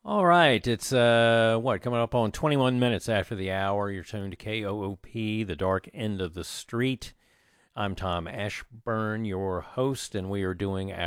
All right, it's coming up on 21 minutes after the hour. You're tuned to KOOP, the dark end of the street. I'm Tom Ashburn, your host, and we are doing